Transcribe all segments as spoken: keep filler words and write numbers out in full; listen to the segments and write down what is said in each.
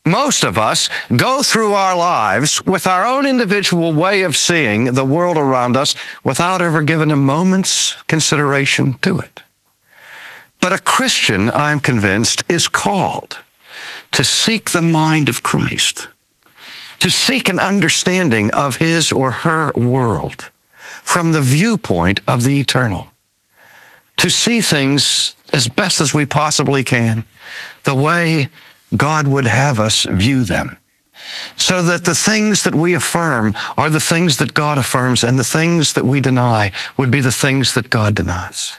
Most of us go through our lives with our own individual way of seeing the world around us without ever giving a moment's consideration to it. But a Christian, I'm convinced, is called to seek the mind of Christ, to seek an understanding of his or her world from the viewpoint of the eternal, to see things as best as we possibly can, the way God would have us view them, so that the things that we affirm are the things that God affirms, and the things that we deny would be the things that God denies.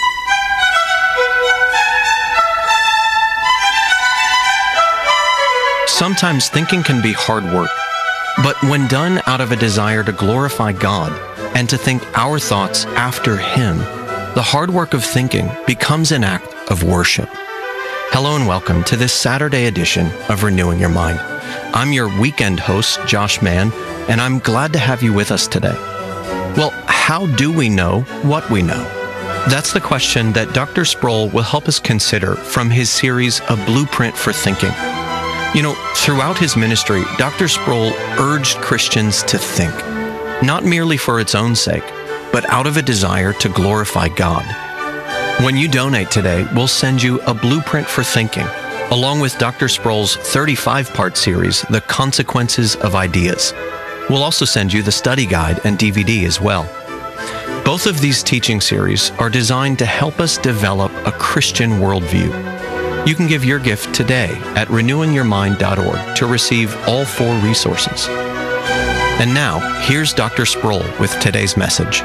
Sometimes thinking can be hard work, but when done out of a desire to glorify God and to think our thoughts after Him, the hard work of thinking becomes an act of worship. Hello and welcome to this Saturday edition of Renewing Your Mind. I'm your weekend host, Josh Mann, and I'm glad to have you with us today. Well, how do we know what we know? That's the question that Doctor Sproul will help us consider from his series, A Blueprint for Thinking. You know, throughout his ministry, Doctor Sproul urged Christians to think, not merely for its own sake, but out of a desire to glorify God. When you donate today, we'll send you a blueprint for thinking, along with Doctor Sproul's thirty-five part series, The Consequences of Ideas. We'll also send you the study guide and D V D as well. Both of these teaching series are designed to help us develop a Christian worldview. You can give your gift today at renewing your mind dot org to receive all four resources. And now, here's Doctor Sproul with today's message.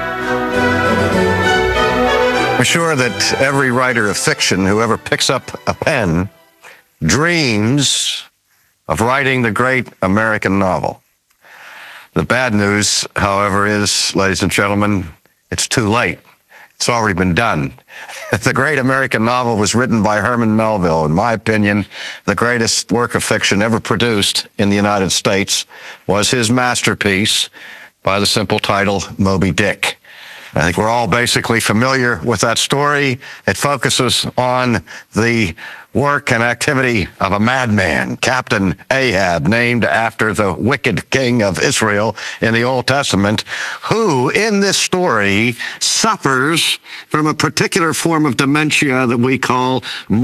I'm sure that every writer of fiction who ever picks up a pen dreams of writing the great American novel. The bad news, however, is, ladies and gentlemen, it's too late. It's already been done. The great American novel was written by Herman Melville. In my opinion, the greatest work of fiction ever produced in the United States was his masterpiece by the simple title, Moby Dick. I think we're all basically familiar with that story. It focuses on the work and activity of a madman, Captain Ahab, named after the wicked king of Israel in the Old Testament, who in this story suffers from a particular form of dementia that we call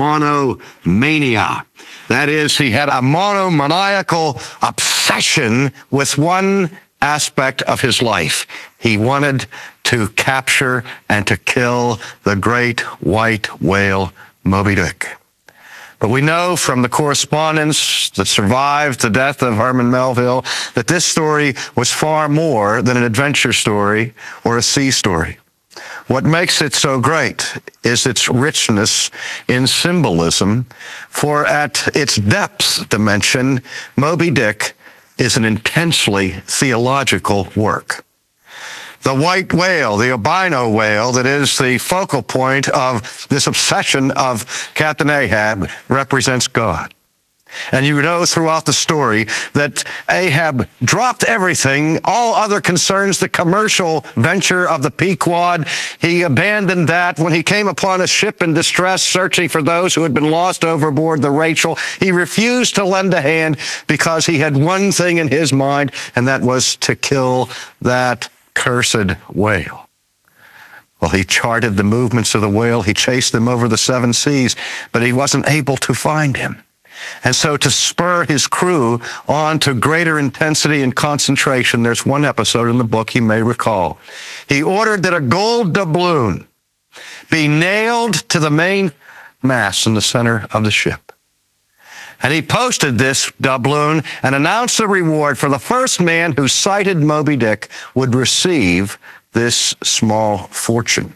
monomania. That is, he had a monomaniacal obsession with one aspect of his life. He wanted to capture and to kill the great white whale, Moby Dick. But we know from the correspondence that survived the death of Herman Melville that this story was far more than an adventure story or a sea story. What makes it so great is its richness in symbolism, for at its depth dimension, Moby Dick is an intensely theological work. The white whale, the albino whale that is the focal point of this obsession of Captain Ahab, represents God. And you know throughout the story that Ahab dropped everything, all other concerns, the commercial venture of the Pequod. He abandoned that when he came upon a ship in distress searching for those who had been lost overboard, the Rachel. He refused to lend a hand because he had one thing in his mind, and that was to kill that cursed whale. Well, he charted the movements of the whale. He chased them over the seven seas, but he wasn't able to find him. And so to spur his crew on to greater intensity and concentration, there's one episode in the book you may recall. He ordered that a gold doubloon be nailed to the main mast in the center of the ship. And he posted this doubloon and announced the reward for the first man who sighted Moby Dick would receive this small fortune.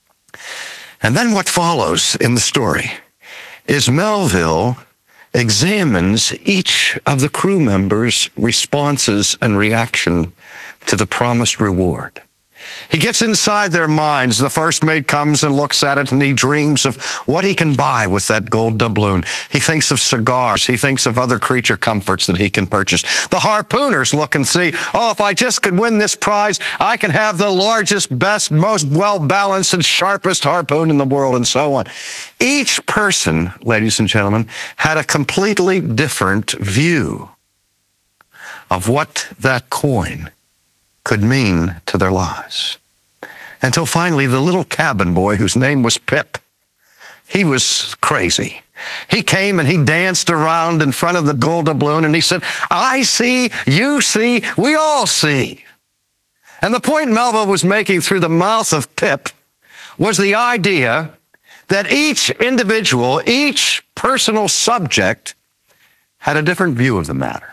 And then what follows in the story is Melville examines each of the crew members' responses and reaction to the promised reward. He gets inside their minds. The first mate comes and looks at it, and he dreams of what he can buy with that gold doubloon. He thinks of cigars. He thinks of other creature comforts that he can purchase. The harpooners look and see, oh, if I just could win this prize, I can have the largest, best, most well-balanced, and sharpest harpoon in the world, and so on. Each person, ladies and gentlemen, had a completely different view of what that coin could mean to their lives. Until finally, the little cabin boy, whose name was Pip, he was crazy. He came and he danced around in front of the gold doubloon, and he said, I see, you see, we all see. And the point Melville was making through the mouth of Pip was the idea that each individual, each personal subject had a different view of the matter.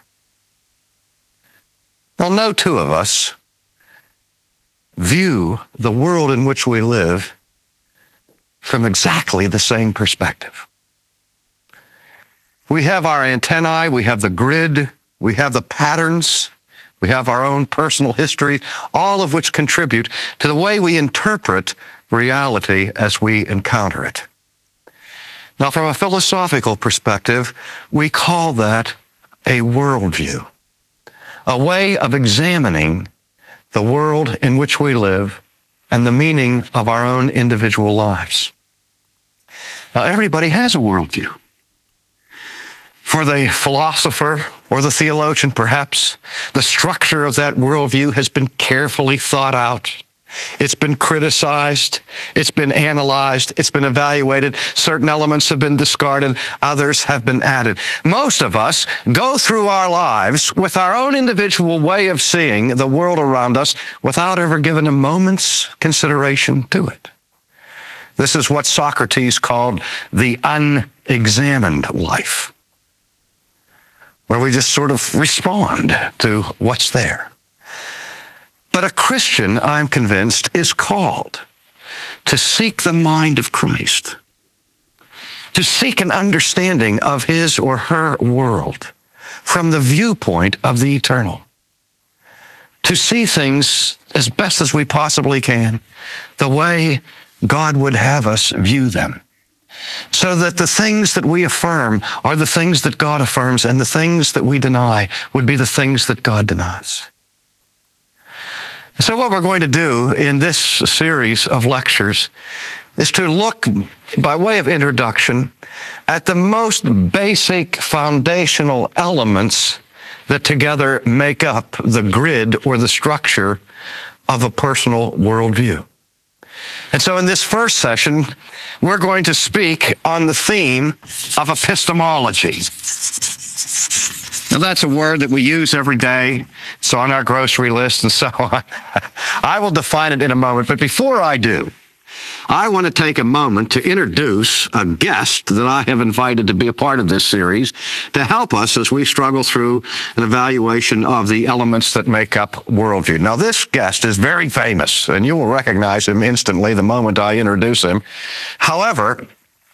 Well, no two of us view the world in which we live from exactly the same perspective. We have our antennae, we have the grid, we have the patterns, we have our own personal history, all of which contribute to the way we interpret reality as we encounter it. Now, from a philosophical perspective, we call that a worldview, a way of examining the world in which we live and the meaning of our own individual lives. Now, everybody has a worldview. For the philosopher or the theologian, perhaps, the structure of that worldview has been carefully thought out. It's been criticized, it's been analyzed, it's been evaluated. Certain elements have been discarded, others have been added. Most of us go through our lives with our own individual way of seeing the world around us without ever giving a moment's consideration to it. This is what Socrates called the unexamined life, where we just sort of respond to what's there. But a Christian, I'm convinced, is called to seek the mind of Christ, to seek an understanding of his or her world from the viewpoint of the eternal, to see things as best as we possibly can, the way God would have us view them, so that the things that we affirm are the things that God affirms, and the things that we deny would be the things that God denies. So what we're going to do in this series of lectures is to look, by way of introduction, at the most basic foundational elements that together make up the grid or the structure of a personal worldview. And so in this first session, we're going to speak on the theme of epistemology. Now, that's a word that we use every day. It's on our grocery list and so on. I will define it in a moment, but before I do, I want to take a moment to introduce a guest that I have invited to be a part of this series to help us as we struggle through an evaluation of the elements that make up worldview. Now, this guest is very famous, and you will recognize him instantly the moment I introduce him. However,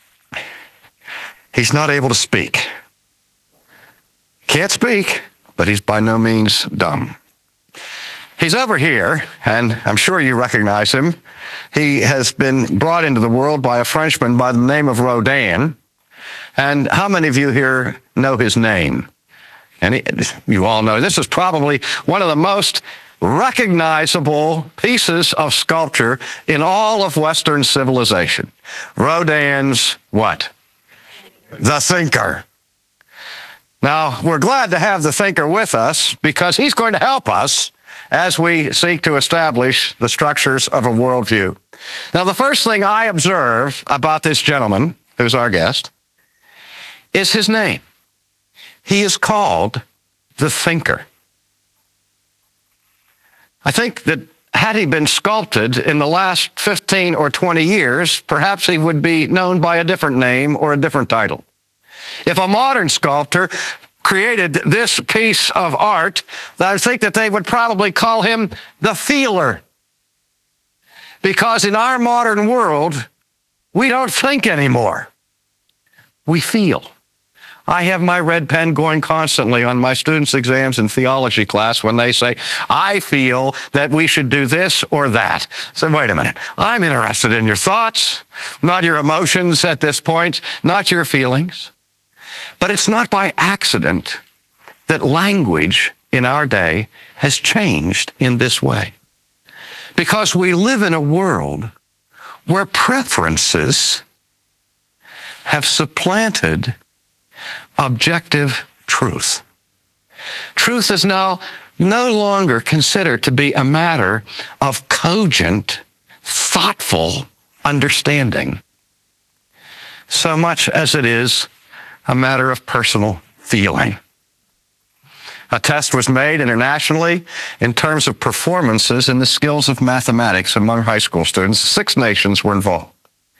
he's not able to speak. Can't speak, but he's by no means dumb. He's over here, and I'm sure you recognize him. He has been brought into the world by a Frenchman by the name of Rodin. And how many of you here know his name? And he, you all know this is probably one of the most recognizable pieces of sculpture in all of Western civilization. Rodin's what? The Thinker. Now, we're glad to have the Thinker with us because he's going to help us as we seek to establish the structures of a worldview. Now, the first thing I observe about this gentleman, who's our guest, is his name. He is called the Thinker. I think that had he been sculpted in the last fifteen or twenty years, perhaps he would be known by a different name or a different title. If a modern sculptor created this piece of art, I think that they would probably call him the Feeler. Because in our modern world, we don't think anymore. We feel. I have my red pen going constantly on my students' exams in theology class when they say, I feel that we should do this or that. So wait a minute. I'm interested in your thoughts, not your emotions at this point, not your feelings. But it's not by accident that language in our day has changed in this way. Because we live in a world where preferences have supplanted objective truth. Truth is now no longer considered to be a matter of cogent, thoughtful understanding, so much as it is a matter of personal feeling. A test was made internationally in terms of performances in the skills of mathematics among high school students. Six nations were involved.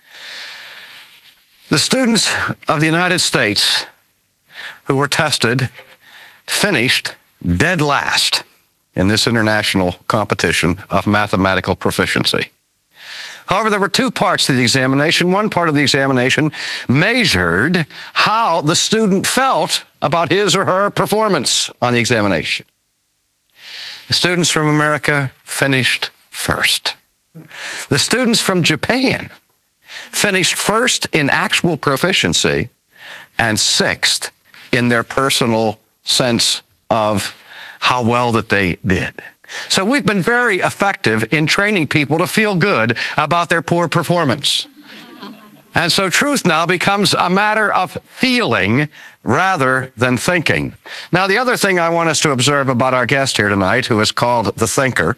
The students of the United States who were tested finished dead last in this international competition of mathematical proficiency. However, there were two parts to the examination. One part of the examination measured how the student felt about his or her performance on the examination. The students from America finished first. The students from Japan finished first in actual proficiency and sixth in their personal sense of how well that they did. So we've been very effective in training people to feel good about their poor performance. And so truth now becomes a matter of feeling rather than thinking. Now, the other thing I want us to observe about our guest here tonight, who is called the thinker,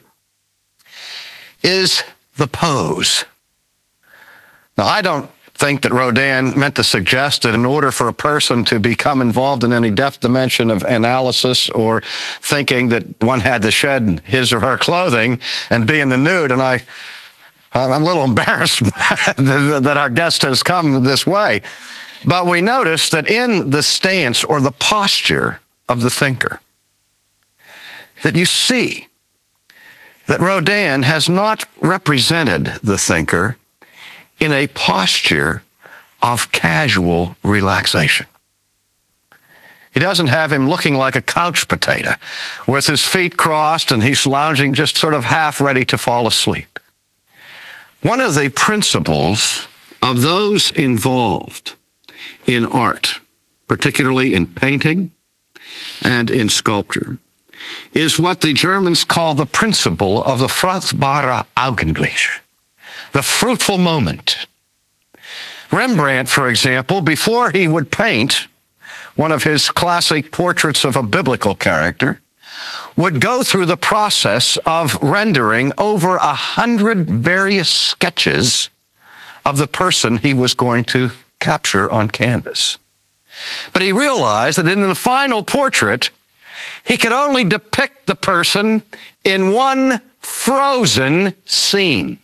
is the pose. Now, I don't think that Rodin meant to suggest that in order for a person to become involved in any depth dimension of analysis or thinking that one had to shed his or her clothing and be in the nude. And I, I'm a little embarrassed that our guest has come this way. But we notice that in the stance or the posture of the thinker, that you see that Rodin has not represented the thinker in a posture of casual relaxation. He doesn't have him looking like a couch potato with his feet crossed and he's lounging just sort of half ready to fall asleep. One of the principles of those involved in art, particularly in painting and in sculpture, is what the Germans call the principle of the fruchtbare Augenblick, the fruitful moment. Rembrandt, for example, before he would paint one of his classic portraits of a biblical character, would go through the process of rendering over a hundred various sketches of the person he was going to capture on canvas. But he realized that in the final portrait, he could only depict the person in one frozen scene.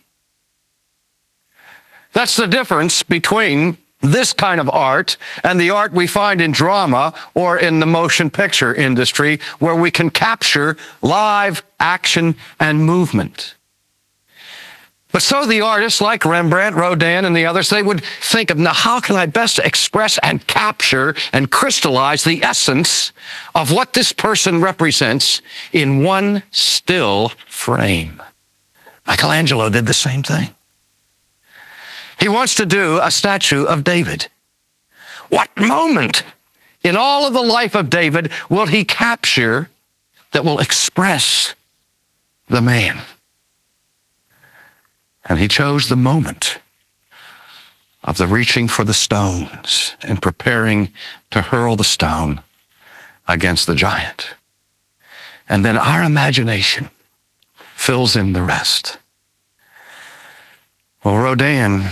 That's the difference between this kind of art and the art we find in drama or in the motion picture industry, where we can capture live action and movement. But so the artists like Rembrandt, Rodin, and the others, they would think of, now how can I best express and capture and crystallize the essence of what this person represents in one still frame? Michelangelo did the same thing. He wants to do a statue of David. What moment in all of the life of David will he capture that will express the man? And he chose the moment of the reaching for the stones and preparing to hurl the stone against the giant. And then our imagination fills in the rest. Well, Rodin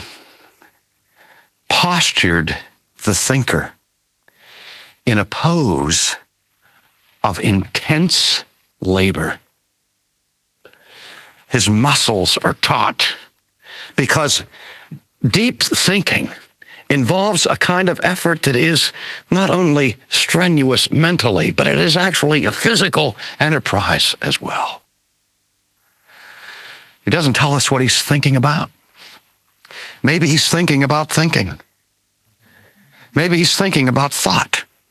postured the thinker in a pose of intense labor. His muscles are taut because deep thinking involves a kind of effort that is not only strenuous mentally, but it is actually a physical enterprise as well. He doesn't tell us what he's thinking about. Maybe he's thinking about thinking. Maybe he's thinking about thought.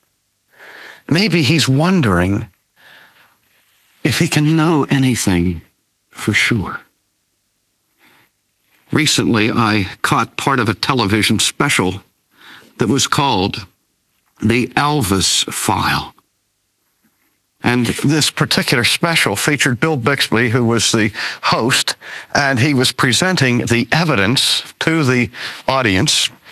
maybe he's wondering if he can know anything for sure. Recently, I caught part of a television special that was called The Elvis File. And this particular special featured Bill Bixby, who was the host, and he was presenting the evidence to the audience